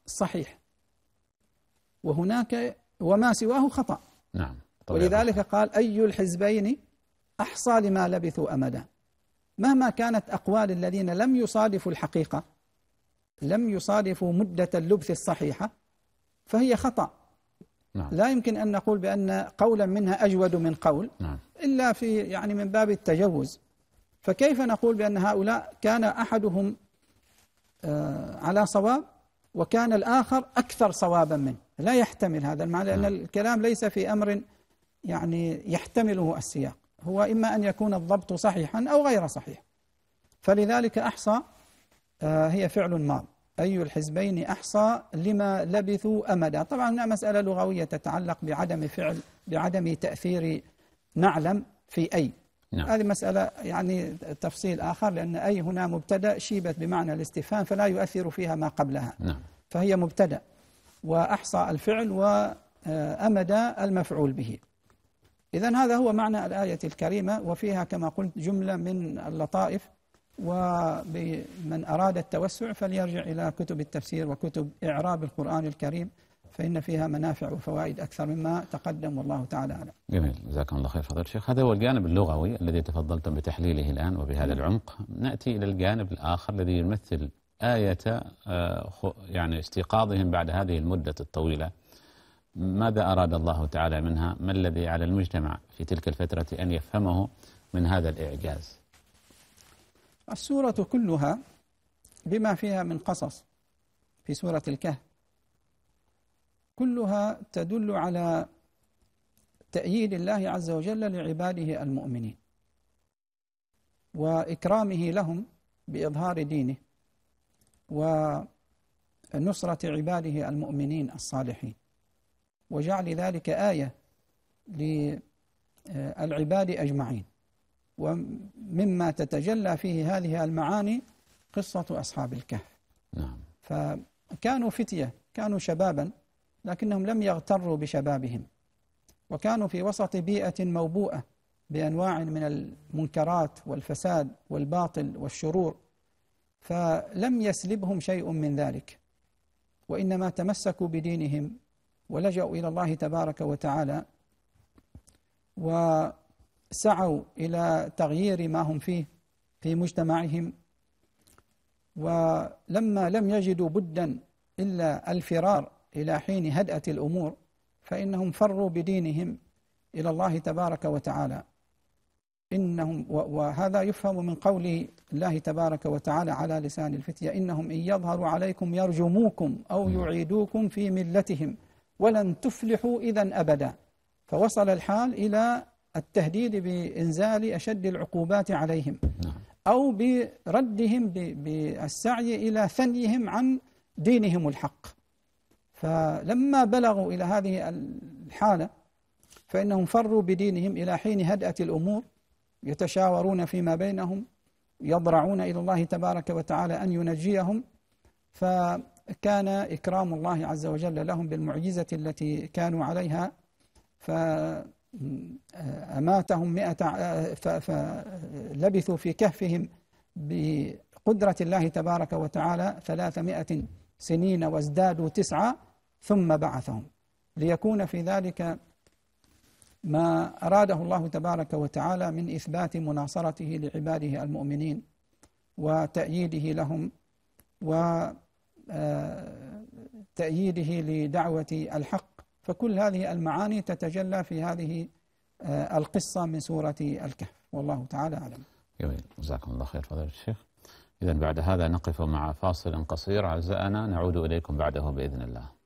صحيح، وهناك وما سواه خطأ. نعم. ولذلك قال أي الحزبين أحصى لما لبثوا أمدا. مهما كانت أقوال الذين لم يصادفوا الحقيقة، لم يصادفوا مدة اللبث الصحيحة، فهي خطأ. نعم. لا يمكن أن نقول بأن قولا منها أجود من قول، نعم. إلا في يعني من باب التجوز. فكيف نقول بأن هؤلاء كان أحدهم على صواب وكان الآخر أكثر صوابا منه؟ لا يحتمل هذا المعنى، لأن الكلام ليس في أمر يعني يحتمله السياق، هو إما أن يكون الضبط صحيحا أو غير صحيح. فلذلك أحصى هي فعل ماض، أي الحزبين أحصى لما لبثوا أمدا. طبعا هنا مسألة لغوية تتعلق بعدم تأثير نعلم في أي. نعم. هذه مسألة يعني تفصيل آخر، لأن أي هنا مبتدأ شيبت بمعنى الاستفهام فلا يؤثر فيها ما قبلها. نعم. فهي مبتدأ، وأحصى الفعل، وأمد المفعول به. إذن هذا هو معنى الآية الكريمة، وفيها كما قلت جملة من اللطائف، وبمن أراد التوسع فليرجع إلى كتب التفسير وكتب إعراب القرآن الكريم، فإن فيها منافع وفوائد أكثر مما تقدم، والله تعالى أعلم. جميل، جزاكم الله خير فضيلة الشيخ. هذا هو الجانب اللغوي الذي تفضلتم بتحليله الآن وبهذا العمق. نأتي إلى الجانب الآخر الذي يمثل آية يعني استيقاظهم بعد هذه المدة الطويلة. ماذا أراد الله تعالى منها؟ ما الذي على المجتمع في تلك الفترة أن يفهمه من هذا الإعجاز؟ السورة كلها بما فيها من قصص في سورة الكهف كلها تدل على تأييد الله عز وجل لعباده المؤمنين، وإكرامه لهم بإظهار دينه، ونصرة عباده المؤمنين الصالحين، وجعل ذلك آية للعباد أجمعين. ومما تتجلى فيه هذه المعاني قصة أصحاب الكهف. نعم. فكانوا فتية، كانوا شبابا، لكنهم لم يغتروا بشبابهم، وكانوا في وسط بيئة موبوءة بأنواع من المنكرات والفساد والباطل والشرور، فلم يسلبهم شيء من ذلك، وإنما تمسكوا بدينهم ولجأوا إلى الله تبارك وتعالى، وسعوا إلى تغيير ما هم فيه في مجتمعهم. ولما لم يجدوا بدا إلا الفرار إلى حين هدأة الأمور، فإنهم فروا بدينهم إلى الله تبارك وتعالى. وهذا يفهم من قول الله تبارك وتعالى على لسان الفتية: إنهم إن يظهروا عليكم يرجموكم أو يعيدوكم في ملتهم ولن تفلحوا إذن أبدا. فوصل الحال إلى التهديد بإنزال أشد العقوبات عليهم، أو بردهم بالسعي إلى ثنيهم عن دينهم الحق. فلما بلغوا إلى هذه الحالة فإنهم فروا بدينهم إلى حين هدأة الأمور، يتشاورون فيما بينهم، يضرعون إلى الله تبارك وتعالى أن ينجيهم. فكان إكرام الله عز وجل لهم بالمعجزة التي كانوا عليها، فأماتهم فلبثوا في كهفهم بقدرة الله تبارك وتعالى 300 سنين وازدادوا 9 ثم بعثهم، ليكون في ذلك ما أراده الله تبارك وتعالى من إثبات مناصرته لعباده المؤمنين وتأييده لهم وتأييده لدعوة الحق. فكل هذه المعاني تتجلى في هذه القصة من سورة الكهف، والله تعالى أعلم. جميل، جزاكم الله خير فضيلة الشيخ. إذن بعد هذا نقف مع فاصل قصير أعزائنا، نعود إليكم بعده بإذن الله.